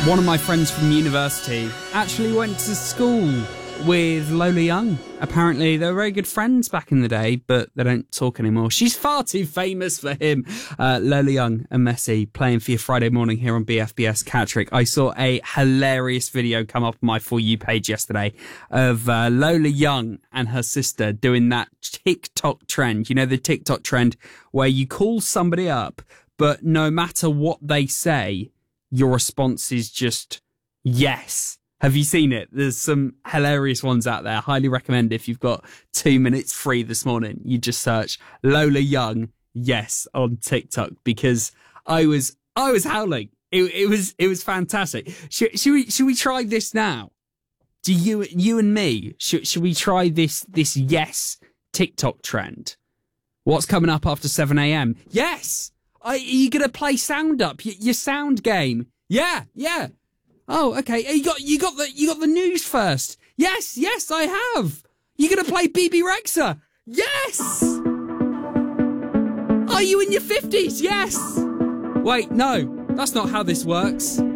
One of my friends from university actually went to school with Lola Young. Apparently, they were very good friends back in the day, but they don't talk anymore. She's far too famous for him. Lola Young and Messi playing for you Friday morning here on BFBS Catterick. I saw a hilarious video come up on my For You page yesterday of Lola Young and her sister doing that TikTok trend. You know, the TikTok trend where you call somebody up, but no matter what they say, your response is just yes. Have you seen it? There's some hilarious ones out there. Highly recommend if you've got 2 minutes free this morning, you just search Lola Young yes on TikTok, because I was howling. It was fantastic. Should we try this now? Do you and me should we try this yes TikTok trend? What's coming up after 7 a.m? Yes. Are you gonna play sound up? Your sound game? Yeah. Oh, okay. You got the news first. Yes, I have. You gonna play BB Rexa? Yes. Are you in your 50s? Yes. Wait, no, that's not how this works.